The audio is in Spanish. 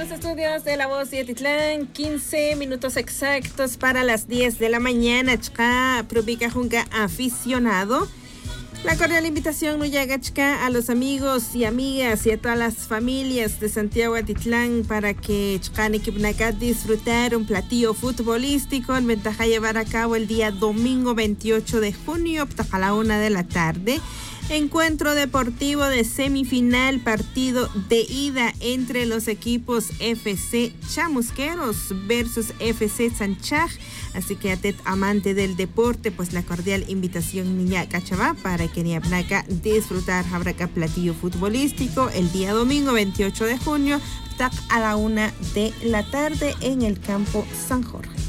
los estudios de La Voz de Atitlán, 15 minutos exactos para las 10 de la mañana. Chka, Propica Junca aficionado. La cordial invitación no llega a los amigos y amigas y a todas las familias de Santiago Atitlán para que disfrutar un platillo futbolístico en ventaja llevar a cabo el día domingo 28 de junio a la 1 de la tarde. Encuentro deportivo de semifinal, partido de ida entre los equipos FC Chamusqueros versus FC Sanchaj. Así que a Ted amante del deporte, pues la cordial invitación niña cachabá para que niabnaca disfrutar habraca platillo futbolístico el día domingo 28 de junio a la 1 de la tarde en el campo San Jorge.